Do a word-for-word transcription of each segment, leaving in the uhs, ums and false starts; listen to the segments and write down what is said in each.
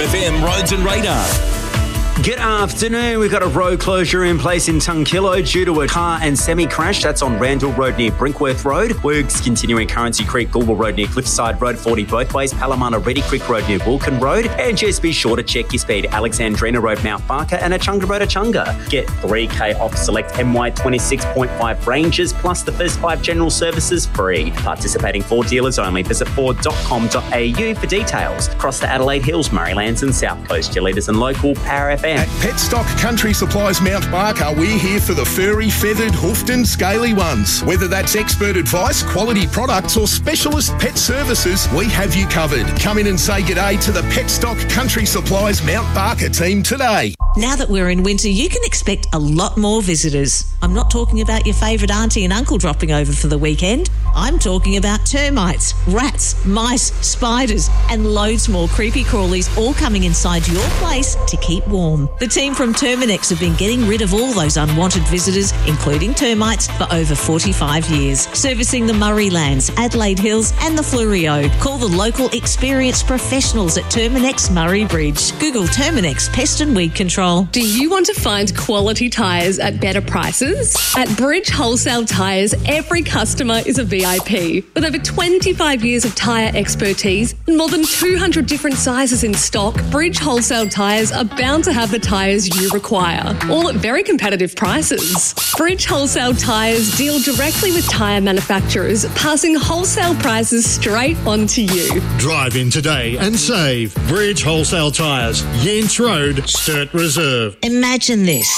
F M Roads and Radar. Good afternoon. We've got a road closure in place in Tunkillo due to a car and semi-crash. That's on Randall Road near Brinkworth Road. Works continuing Currency Creek, Goulburn Road near Cliffside Road, forty both ways. Palomana Reedy Creek Road near Wilkin Road. And just be sure to check your speed. Alexandrina Road, Mount Barker and Achunga Road, Achunga. Get three K off select M Y twenty-six point five ranges plus the first five general services free. Participating Ford dealers only. Visit ford dot com dot a u for details. Across the Adelaide Hills, Murraylands and South Coast. Your leaders and local Power F M. At Petstock Country Supplies Mount Barker, we're here for the furry, feathered, hoofed and scaly ones. Whether that's expert advice, quality products or specialist pet services, we have you covered. Come in and say g'day to the Petstock Country Supplies Mount Barker team today. Now that we're in winter, you can expect a lot more visitors. I'm not talking about your favourite auntie and uncle dropping over for the weekend. I'm talking about termites, rats, mice, spiders and loads more creepy crawlies all coming inside your place to keep warm. The team from Terminex have been getting rid of all those unwanted visitors, including termites, for over forty-five years. Servicing the Murraylands, Adelaide Hills and the Fleurieu. Call the local experienced professionals at Terminex Murray Bridge. Google Terminex Pest and Weed Control. Do you want to find quality tyres at better prices? At Bridge Wholesale Tyres, every customer is a V I P. With over twenty-five years of tyre expertise and more than two hundred different sizes in stock, Bridge Wholesale Tyres are bound to have the tyres you require, all at very competitive prices. Bridge Wholesale Tyres deal directly with tyre manufacturers, passing wholesale prices straight on to you. Drive in today and save. Bridge Wholesale Tyres, Yance Road, Sturt Reserve. Imagine this.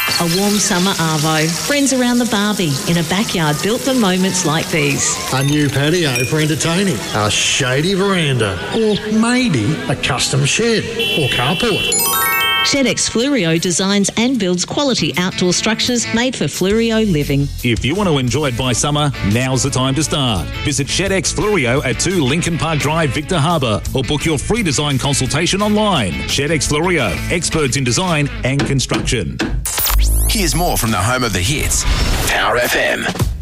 A warm summer arvo, friends around the barbie, in a backyard built for moments like these. A new patio for entertaining, a shady veranda, or maybe a custom shed or carport. ShedX Fleurieu designs and builds quality outdoor structures made for Fleurieu living. If you want to enjoy it by summer, now's the time to start. Visit ShedX Fleurieu at two Lincoln Park Drive, Victor Harbour, or book your free design consultation online. ShedX Fleurieu, experts in design and construction. Here's more from the home of the hits, Power F M.